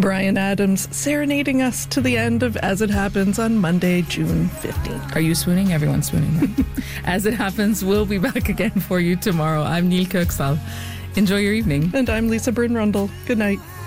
Bryan Adams serenading us to the end of As It Happens on Monday, June 15th. Are you swooning? Everyone's swooning. Right? As It Happens, we'll be back again for you tomorrow. I'm Neil Kirksall. Enjoy your evening. And I'm Lisa Bryn Rundle. Good night.